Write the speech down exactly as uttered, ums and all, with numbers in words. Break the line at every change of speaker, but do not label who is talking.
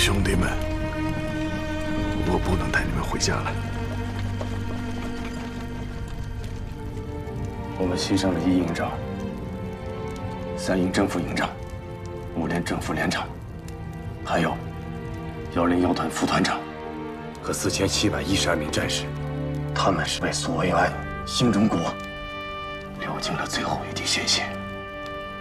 兄弟们，我不能带你们回家了。
我们牺牲了一营长、三营正副营长、五连正副连长，还有幺零幺团副团长和四千七百一十二名战士，他们是为所为爱、兴中国，流尽了最后一滴鲜血。